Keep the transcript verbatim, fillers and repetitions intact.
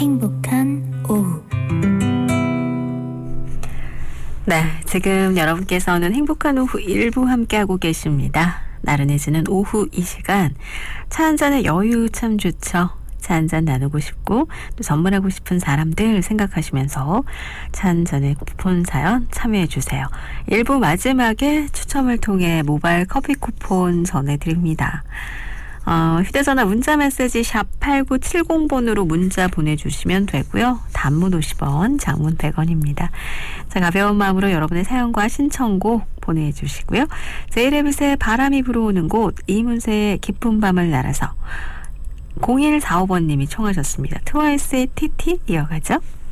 행복한 오후. 네, 지금 여러분께서는 행복한 오후 일부 함께하고 계십니다. 나른해지는 오후 이 시간, 차 한잔의 여유 참 좋죠. 차 한잔 나누고 싶고 또 선물하고 싶은 사람들 생각하시면서 차 한잔의 쿠폰 사연 참여해 주세요. 일부 마지막에 추첨을 통해 모바일 커피 쿠폰 전해드립니다. 어, 휴대전화 문자메시지 샵 팔구칠공 번으로 문자 보내주시면 되고요. 단문 오십 원, 장문 백 원입니다. 자, 가벼운 마음으로 여러분의 사연과 신청곡 보내주시고요. 제이레빗의 바람이 불어오는 곳, 이문세의 깊은 밤을 날아서 공일사오 번님이 청하셨습니다. 트와이스의 티티 이어가죠.